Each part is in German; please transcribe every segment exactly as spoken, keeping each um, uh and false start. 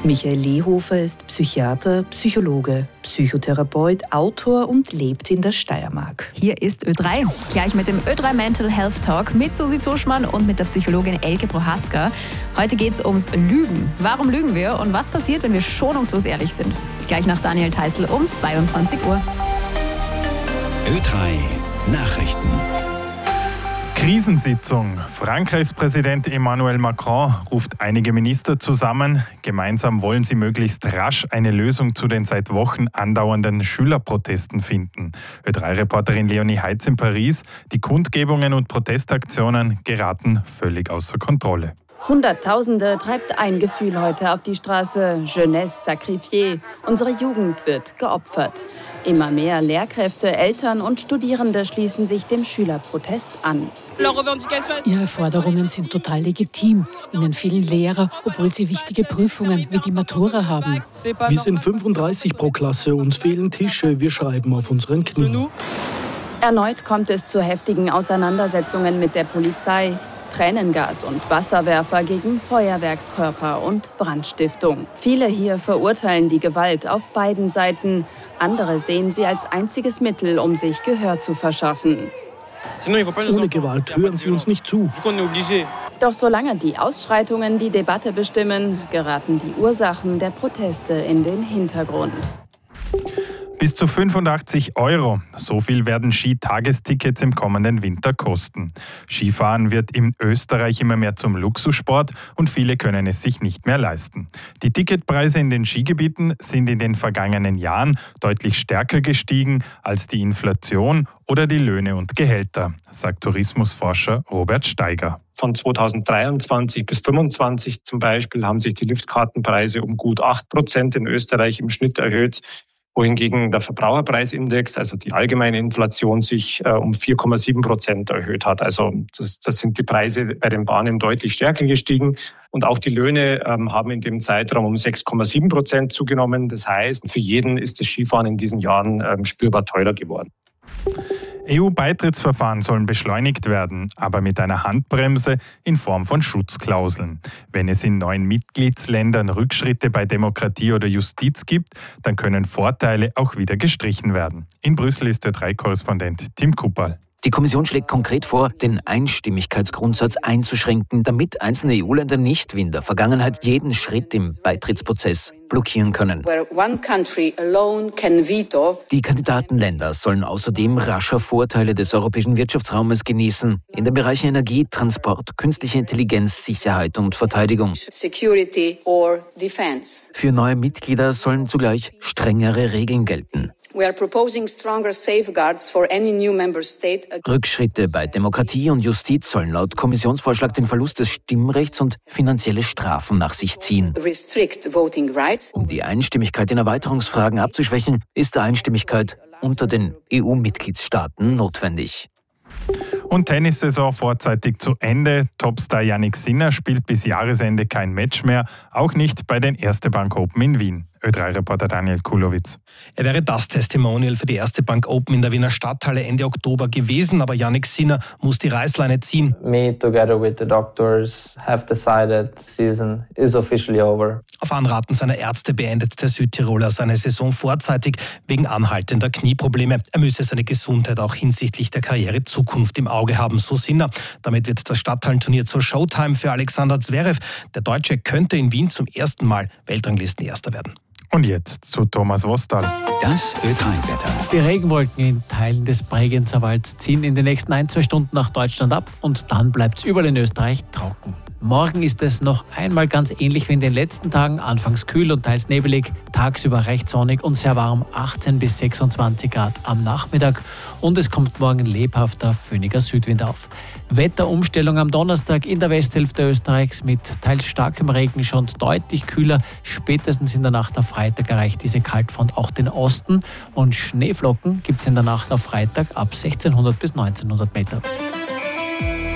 Michael Lehofer ist Psychiater, Psychologe, Psychotherapeut, Autor und lebt in der Steiermark. Hier ist Ö drei, gleich mit dem Ö drei Mental Health Talk mit Susi Zuschmann und mit der Psychologin Elke Prohaska. Heute geht es ums Lügen. Warum lügen wir und was passiert, wenn wir schonungslos ehrlich sind? Gleich nach Daniel Theißl um zweiundzwanzig Uhr. Ö drei Nachrichten. Krisensitzung. Frankreichs Präsident Emmanuel Macron ruft einige Minister zusammen. Gemeinsam wollen sie möglichst rasch eine Lösung zu den seit Wochen andauernden Schülerprotesten finden. Ö drei Reporterin Leonie Heitz in Paris. Die Kundgebungen und Protestaktionen geraten völlig außer Kontrolle. Hunderttausende treibt ein Gefühl heute auf die Straße. Jeunesse sacrifiée. Unsere Jugend wird geopfert. Immer mehr Lehrkräfte, Eltern und Studierende schließen sich dem Schülerprotest an. Ihre Forderungen sind total legitim. Ihnen fehlen Lehrer, obwohl sie wichtige Prüfungen wie die Matura haben. Wir sind fünfunddreißig pro Klasse, uns fehlen Tische, wir schreiben auf unseren Knien. Erneut kommt es zu heftigen Auseinandersetzungen mit der Polizei. Tränengas und Wasserwerfer gegen Feuerwerkskörper und Brandstiftung. Viele hier verurteilen die Gewalt auf beiden Seiten. Andere sehen sie als einziges Mittel, um sich Gehör zu verschaffen. Ohne Gewalt hören sie uns nicht zu. Doch solange die Ausschreitungen die Debatte bestimmen, geraten die Ursachen der Proteste in den Hintergrund. Bis zu fünfundachtzig Euro. So viel werden Skitagestickets im kommenden Winter kosten. Skifahren wird in Österreich immer mehr zum Luxussport und viele können es sich nicht mehr leisten. Die Ticketpreise in den Skigebieten sind in den vergangenen Jahren deutlich stärker gestiegen als die Inflation oder die Löhne und Gehälter, sagt Tourismusforscher Robert Steiger. Von zweitausenddreiundzwanzig bis fünfundzwanzig zum Beispiel haben sich die Liftkartenpreise um gut acht Prozent in Österreich im Schnitt erhöht, wohingegen der Verbraucherpreisindex, also die allgemeine Inflation, sich äh, um vier Komma sieben Prozent erhöht hat. Also das, das sind die Preise bei den Bahnen deutlich stärker gestiegen. Und auch die Löhne ähm, haben in dem Zeitraum um sechs Komma sieben Prozent zugenommen. Das heißt, für jeden ist das Skifahren in diesen Jahren ähm, spürbar teurer geworden. E U-Beitrittsverfahren sollen beschleunigt werden, aber mit einer Handbremse in Form von Schutzklauseln. Wenn es in neuen Mitgliedsländern Rückschritte bei Demokratie oder Justiz gibt, dann können Vorteile auch wieder gestrichen werden. In Brüssel ist Ö drei Korrespondent Tim Kupperl. Die Kommission schlägt konkret vor, den Einstimmigkeitsgrundsatz einzuschränken, damit einzelne E U-Länder nicht wie in der Vergangenheit jeden Schritt im Beitrittsprozess blockieren können. Die Kandidatenländer sollen außerdem rascher Vorteile des europäischen Wirtschaftsraumes genießen, in den Bereichen Energie, Transport, künstliche Intelligenz, Sicherheit und Verteidigung. Für neue Mitglieder sollen zugleich strengere Regeln gelten. Rückschritte bei Demokratie und Justiz sollen laut Kommissionsvorschlag den Verlust des Stimmrechts und finanzielle Strafen nach sich ziehen. Um die Einstimmigkeit in Erweiterungsfragen abzuschwächen, ist die Einstimmigkeit unter den E U-Mitgliedstaaten notwendig. Und Tennissaison vorzeitig zu Ende. Topstar Jannik Sinner spielt bis Jahresende kein Match mehr, auch nicht bei den Erste Bank Open in Wien. Ö drei Reporter Daniel Kulowitz. Er wäre das Testimonial für die Erste Bank Open in der Wiener Stadthalle Ende Oktober gewesen, aber Jannik Sinner muss die Reißleine ziehen. Me together with the doctors have decided the season is officially over. Auf Anraten seiner Ärzte beendet der Südtiroler seine Saison vorzeitig wegen anhaltender Knieprobleme. Er müsse seine Gesundheit auch hinsichtlich der Karrierezukunft im Auge haben, so Sinner. Damit wird das Stadthallenturnier zur Showtime für Alexander Zverev. Der Deutsche könnte in Wien zum ersten Mal Weltranglistenerster werden. Und jetzt zu Thomas Wostal. Das Ö drei Wetter. Die Regenwolken in Teilen des Bregenzer Walds ziehen in den nächsten ein, zwei Stunden nach Deutschland ab und dann bleibt es überall in Österreich trocken. Morgen ist es noch einmal ganz ähnlich wie in den letzten Tagen. Anfangs kühl und teils nebelig, tagsüber recht sonnig und sehr warm, achtzehn bis sechsundzwanzig Grad am Nachmittag. Und es kommt morgen lebhafter, föhniger Südwind auf. Wetterumstellung am Donnerstag in der Westhälfte Österreichs mit teils starkem Regen, schon deutlich kühler. Spätestens in der Nacht auf Freitag erreicht diese Kaltfront auch den Osten. Und Schneeflocken gibt es in der Nacht auf Freitag ab sechzehnhundert bis neunzehnhundert Meter.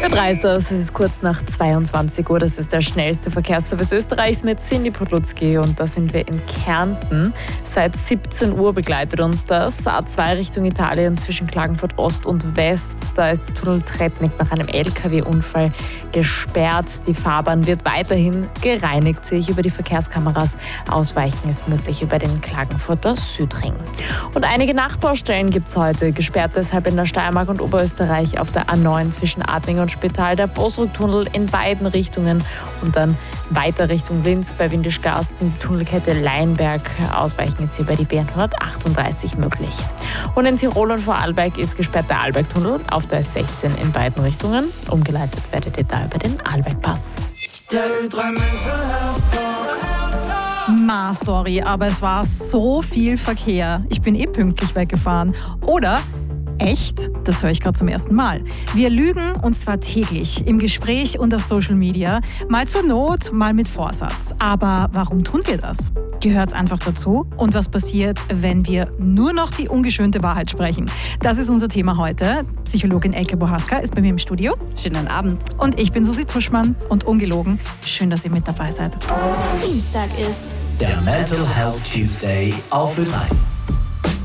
Ö drei ist das, es ist kurz nach zweiundzwanzig Uhr, das ist der schnellste Verkehrsservice Österreichs mit Cindy Podlutzki und da sind wir in Kärnten. Seit siebzehn Uhr begleitet uns das, A zwei Richtung Italien zwischen Klagenfurt Ost und West. Da ist der Tunnel Tretnik nach einem L K W-Unfall gesperrt. Die Fahrbahn wird weiterhin gereinigt, sehe ich über die Verkehrskameras. Ausweichen ist möglich über den Klagenfurter Südring. Und einige Nachbaustellen gibt es heute, gesperrt deshalb in der Steiermark und Oberösterreich auf der A neun zwischen Adling und Spital, der Bosrücktunnel in beiden Richtungen und dann weiter Richtung Linz bei Windischgarsten, die Tunnelkette Leinberg. Ausweichen ist hier bei die B hundertachtunddreißig möglich. Und in Tirol und Vorarlberg ist gesperrt der Arlbergtunnel auf der S sechzehn in beiden Richtungen. Umgeleitet werdet ihr da über den Arlbergpass. Der Ö drei Mental Health Talk. Ma, sorry, aber es war so viel Verkehr. Ich bin eh pünktlich weggefahren. Oder echt? Das höre ich gerade zum ersten Mal. Wir lügen und zwar täglich, im Gespräch und auf Social Media. Mal zur Not, mal mit Vorsatz. Aber warum tun wir das? Gehört's einfach dazu? Und was passiert, wenn wir nur noch die ungeschönte Wahrheit sprechen? Das ist unser Thema heute. Psychologin Elke Bohaska ist bei mir im Studio. Schönen Abend. Und ich bin Susi Tuschmann und ungelogen. Schön, dass ihr mit dabei seid. Dienstag ist der Mental Health Tuesday auf Ö drei.